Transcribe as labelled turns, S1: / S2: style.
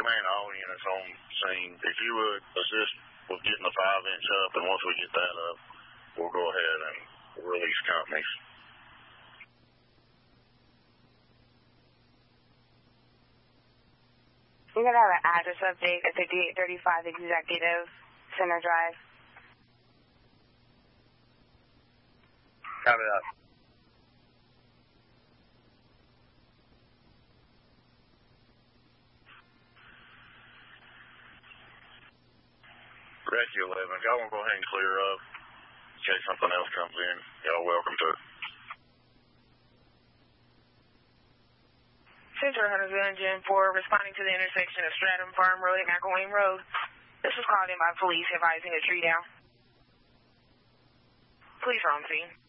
S1: man, all units on scene. If you would assist with getting the 5-inch up, and once we get that up, we'll go ahead and release companies.
S2: We're going to have an address update at 5835 Executive Center Drive.
S1: Copy that. Rescue 11, y'all want to go ahead and clear up in case something else comes in. Y'all welcome to it.
S2: Central Huntersville Engine 4 responding to the intersection of Stratham Farm Road and McElwain Road. This was called in by police advising a tree down. Police are on scene.